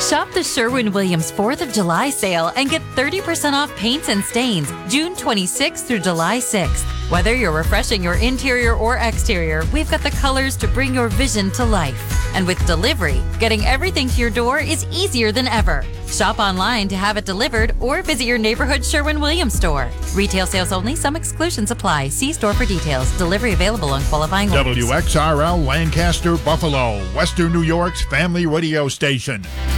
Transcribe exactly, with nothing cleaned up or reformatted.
Shop the Sherwin-Williams fourth of July sale and get thirty percent off paints and stains June twenty-sixth through July sixth. Whether you're refreshing your interior or exterior, we've got the colors to bring your vision to life. And with delivery, getting everything to your door is easier than ever. Shop online to have it delivered or visit your neighborhood Sherwin-Williams store. Retail sales only. Some exclusions apply. See store for details. Delivery available on qualifying orders. W X R L Lancaster, Buffalo, Western New York's family radio station.